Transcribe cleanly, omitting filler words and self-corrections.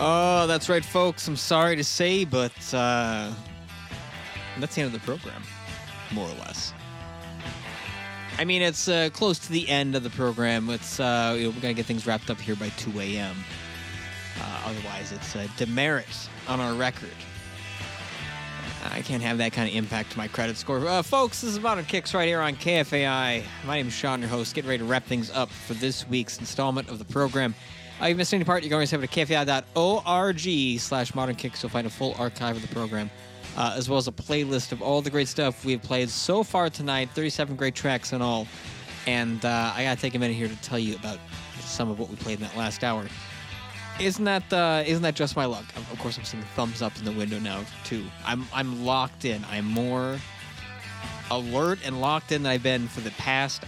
Oh, that's right, folks. I'm sorry to say, but that's the end of the program, more or less. I mean, it's close to the end of the program. It's we're gonna get things wrapped up here by 2 a.m. Otherwise, it's a demerit on our record. I can't have that kind of impact to my credit score. Folks, this is Modern Kicks right here on KFAI. My name is Sean, your host. Getting ready to wrap things up for this week's installment of the program. If you missed any part, you can always head over to kfai.org/Modern Kicks. You'll find a full archive of the program, as well as a playlist of all the great stuff we've played so far tonight. 37 great tracks in all. And I got to take a minute here to tell you about some of what we played in that last hour. Isn't that just my luck? Of course, I'm seeing thumbs up in the window now too. I'm locked in. I'm more alert and locked in than I've been for the past